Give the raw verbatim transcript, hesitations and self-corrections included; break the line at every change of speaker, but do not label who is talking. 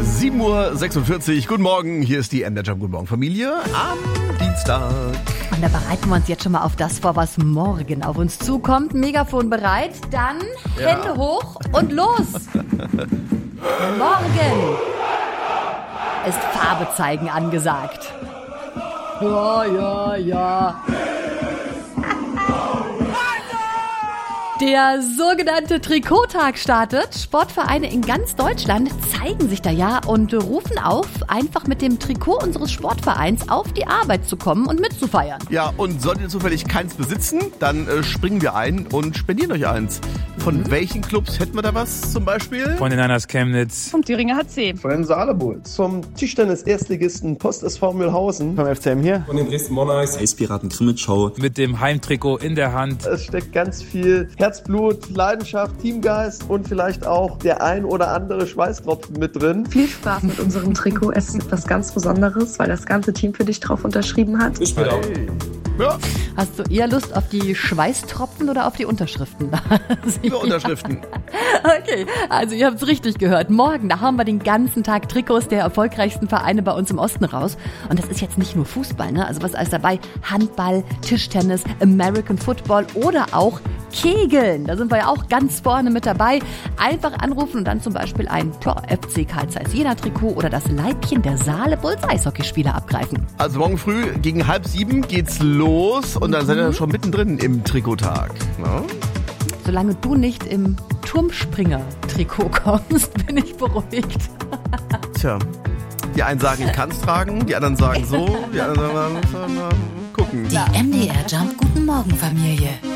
sieben Uhr sechsundvierzig, guten Morgen, hier ist die M D Jump, guten Morgen Familie am Dienstag.
Und da bereiten wir uns jetzt schon mal auf das vor, was morgen auf uns zukommt. Megafon bereit, dann
Ja.
Hände hoch und los. Morgen ist Farbe zeigen angesagt. Ja, ja, ja. Der sogenannte Trikottag startet. Sportvereine in ganz Deutschland zeigen sich da ja und rufen auf, einfach mit dem Trikot unseres Sportvereins auf die Arbeit zu kommen und mitzufeiern.
Ja, und solltet ihr zufällig keins besitzen, dann äh, springen wir ein und spendieren euch eins. Von mhm. welchen Clubs hätten wir da was zum Beispiel?
Von den Niners Chemnitz.
Vom Thüringer H C.
Von den Saarlebulls. Vom Tischtennis-Erstligisten Post S V Mühlhausen.
Vom F C M hier.
Von den Dresden Monarchs.
Eispiraten Krimitschau.
Mit dem Heimtrikot in der Hand.
Es steckt ganz viel Herzblut, Leidenschaft, Teamgeist und vielleicht auch der ein oder andere Schweißtropfen mit drin.
Viel Spaß mit unserem Trikot. Es ist etwas ganz Besonderes, weil das ganze Team für dich drauf unterschrieben hat.
Bis später.
Hey. Ja,
Hast du eher Lust auf die Schweißtropfen oder auf die Unterschriften?
für Unterschriften.
Okay, also ihr habt es richtig gehört. Morgen, da haben wir den ganzen Tag Trikots der erfolgreichsten Vereine bei uns im Osten raus. Und das ist jetzt nicht nur Fußball, ne? Also was ist alles dabei? Handball, Tischtennis, American Football oder auch Kegeln. Da sind wir ja auch ganz vorne mit dabei. Einfach anrufen und dann zum Beispiel ein ja, F C Karl Zeiss Jena Trikot oder das Leibchen der Saarlebulls Eishockeyspieler abgreifen.
Also morgen früh gegen halb sieben geht's los und dann seid ihr schon mittendrin im Trikottag. Ne?
Solange du nicht im Turmspringer-Trikot kommst, bin ich beruhigt.
Tja, die einen sagen, ich kann's tragen, die anderen sagen so, die anderen sagen, gucken.
Die M D R Jump Guten Morgen Familie.